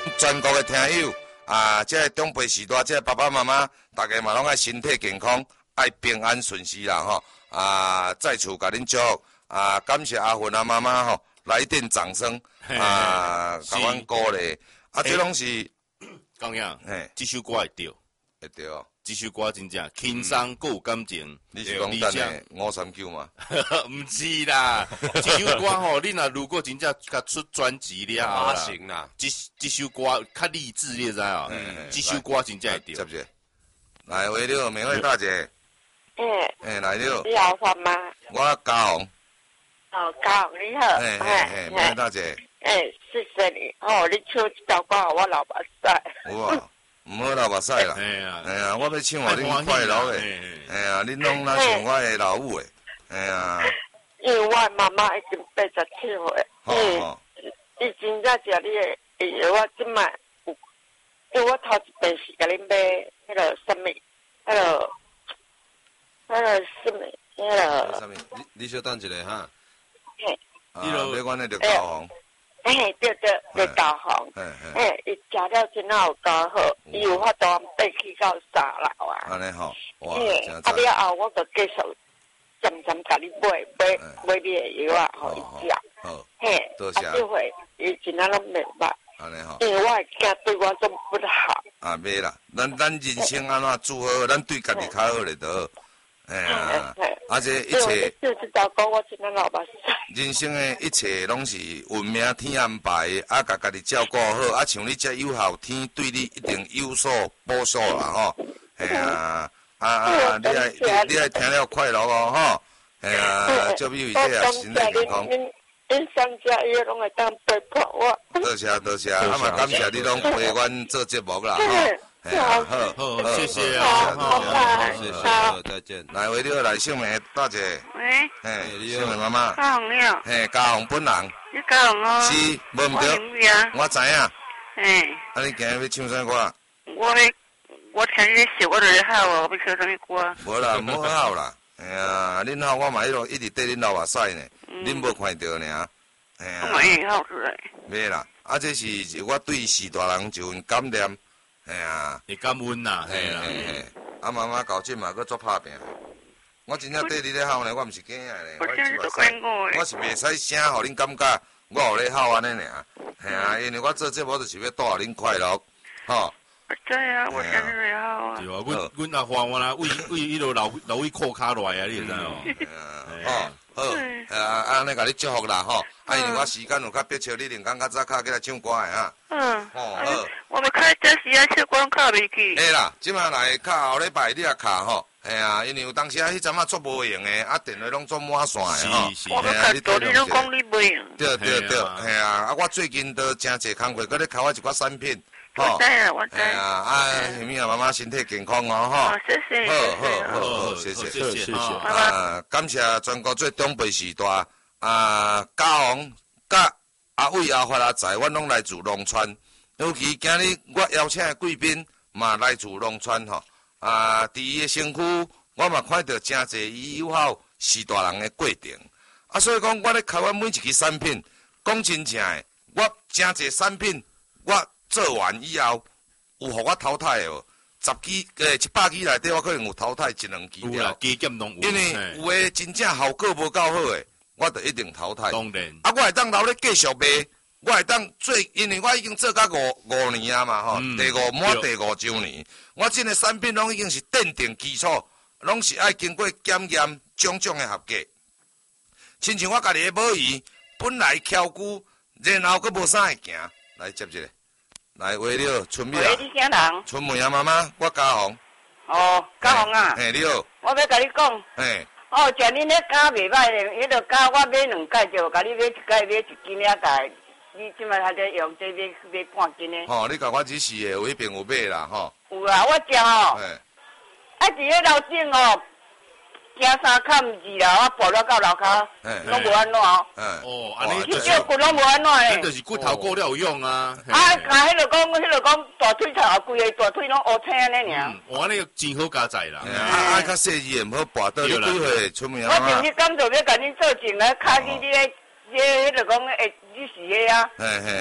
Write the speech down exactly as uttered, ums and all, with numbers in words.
全国的听友啊，这长辈时代，这爸爸妈妈，大家嘛拢爱身体健康，爱平安顺遂啦吼。啊，在此甲恁祝福啊，感谢阿芬阿妈妈吼，来电掌声啊，甲阮鼓励。啊，这拢是讲呀， 嘿， 这首歌会对， 会对哦。 这首歌真正轻松，够有感情。 你是讲等下五三九吗？ 唔是啦，这首歌吼，你若如果真正甲出专辑了后啦， 行啦， 这这首歌较励志，你知哦？这首歌真正会对。 接不来，喂了，美惠大姐。 诶， 诶，来了。 你好，范妈。 我嘉宏。 哦，嘉宏你好。 嘿嘿嘿，美惠大姐。 诶，谢谢你。哦，你唱这首歌，我老目屎。 有啊。唔好流目屎啦，哎呀，我要唱互恁快乐的，哎呀，恁拢那像我的老母的，哎呀。 因为我妈妈已经八十七岁，嗯，伊真正食你的药，我即摆有，因为我头一遍是甲恁买迄个什么，迄个，迄个什么，迄个。 什么？你你小等一下哈。 嘿。 啊，买阮的着高红。 嘿，对对，对高红，嘿，伊食了真好有高好，伊有法度爬去到三楼啊。 安尼吼，哇， 啊了后我就继续渐渐甲你买买买你的药啊，互伊食。 好， 嘿， 多谢。 啊，这回伊真啊拢明白。 安尼吼。 因为我的囝对我总不好。 啊，袂啦，咱咱人生安怎做好，咱对家己较好咧，就好。哎呀，啊这一切， 就是照顾我真正老目屎。 人生的一切拢是运命天安排的，啊，甲家己照顾好，啊，像你遮友好，天对你一定有所保守啦，吼。哎呀，啊啊，你爱你你爱听了快乐哦，吼。哎呀，祝你为这啊身体健康。 恁三家伊拢会当陪伴我。 多谢多谢，啊嘛感谢你拢陪阮做节目啦，吼。 好， 好，好，谢谢啊， 好， 谢谢，好，再见。 来，为了来秀梅大姐， 喂， 嘿，秀梅妈妈， 嘉宏了， 嘿，嘉宏本人， 你嘉宏哦， 是，无毋对，我知影， 哎， 啊，你今日要唱啥歌？ 我要，我听你写，我就要好哦，要唱啥物歌？ 无啦，唔好好啦，哎呀，恁好，我嘛迄落一直缀恁流目屎呢，恁无看到呢，哎呀， 我嘛已经好出来。 袂啦，啊，这是我对四大人就感念。哎呀， 会感恩呐， 嘿啦，嘿嘿，啊妈妈搞这嘛，搁做拍拼。我真正对你咧好呢，我毋是假的咧，我是我是袂使声，互恁感觉我有咧好安尼尔。嘿啊，因为我做节目就是要带恁快乐，吼。 对啊，我真是最好啊。 对啊，阮阮阿花我啦，为为迄落老老位靠卡落来啊，你知哦。 哦，好，啊，安尼甲你祝福啦，吼。啊，因为我时间有较迫切，你另讲较早较起来唱歌的哈。 嗯。 哦，好。 我们开这时啊，唱歌卡袂去。 哎啦，即摆来卡后礼拜你也卡吼，哎呀，因为有当时啊，迄阵啊做无用的，啊电话拢做满线的吼。 是是。 我们看到你拢讲你袂用。 对对对，哎呀，啊我最近都真济工课，搁咧考我一寡产品。 我知啊，我知。 哎呀，啊，咪啊，妈妈身体健康哦， 哈。谢谢。 好好好好，谢谢谢谢。 啊，感谢全国最长辈时代啊，嘉宏、甲阿伟、阿发、阿财，阮拢来自农村。尤其今日我邀请的贵宾嘛来自农村吼。啊，伫伊的身躯，我嘛看到真济伊友好四大人的过程。啊，所以讲我咧开阮每一支产品，讲真正的，我真济产品我。做完以后，有互我淘汰哦。十支诶，一百支内底，我可能有淘汰一两支了。 有啦，加减拢有。 因为有诶真正效果无够好诶，我就一定淘汰。 当然。 啊，我会当留咧继续卖，我会当做，因为我已经做到五五年啊嘛吼，嗯、第五满第五周年，我这个产品拢已经是奠定基础，拢是爱经过检验种种诶合格。亲像我家己诶母鱼，本来翘骨，然后佫无啥会行，来接一个。来，喂了，春妹啊！ 喂，你啥人？ 春妹啊，妈妈，我嘉宏。 哦，嘉宏啊。 嘿，你好。 我要甲你讲。 嘿。 哦，食恁迄咖袂歹咧，迄个咖我买两盖就甲你买一盖买一斤仔盖，你即摆还在用这买买半斤咧。 吼，你甲我指示的有迄边有买啦，吼。 有啊，我食哦。嘿。啊，伫迄楼顶哦。行三坎二楼，我步了到楼骹，拢无安怎哦。 哦，安尼就是。骨拢无安怎诶。 就是骨头过了有用啊。 啊，甲迄个讲，迄个讲大腿头后规个大腿拢乌青安尼尔。 我安尼真好加载啦。 啊啊，较细致诶，毋好跋倒。你几岁出名啊？ 我前日刚就要甲恁做证来，卡起你个，你迄个讲诶，你是个啊。 嘿嘿